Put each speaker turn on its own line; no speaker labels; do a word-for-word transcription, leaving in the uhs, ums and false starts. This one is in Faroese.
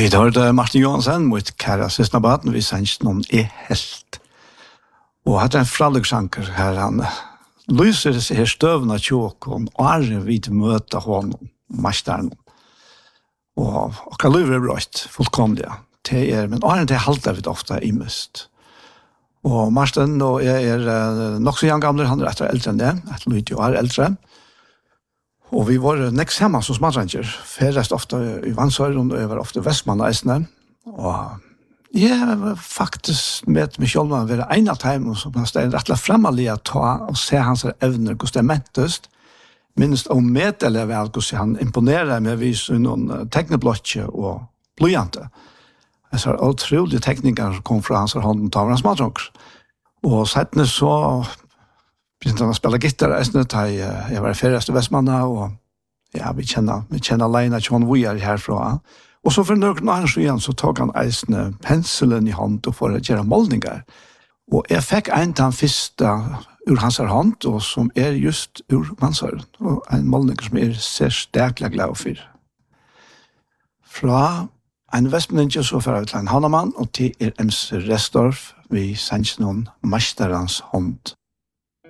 Vi hørte Martin Johansen mot kære Sysnabaten, vi sendte noen er helt. Og hadde en frallegsanker her, han lyser seg her støvende tjåkon, og er vi til møte honom, mesteren. Og hva lyver er brøtt, fullkomlig, det er, men åren til halte vi ofte i mist. Og Martin og jeg er nok så gamle, han er etter eldre enn det, et lyd jo er eldre. Og vi var nekst hjemme som smadranger, ferest ofte i Vansøren, og jeg var ofte i Vestmann-eisene. Og jeg var faktisk med meg selv med å være en av dem, som har stedet rettelig fremmelig å ta og se hans evner, hvordan det mentest. Minst om meddeler vel, hvordan han imponerer med å vise noen tekneblotje og blodjante. Jeg sa utrolige tekniker som kom fra hans hånd og tar hans smadranger. Og settene så begynte han å spille gitar, jeg, jeg var i ferdigste Vestmanna, og ja, vi kjenner, vi kjenner alene John Weir herfra. Og så for noen annen igjen, så tok han eisene penselen i hånd og for å gjøre målninger. Og jeg fikk en til han første ur hans hånd, og som er just ur Vansøren, og en målning som er særlig glad for. Fra en Vestmanninge så får jeg til en Hannemann, og til er M C Restorff, vi sender noen mesterens hånd.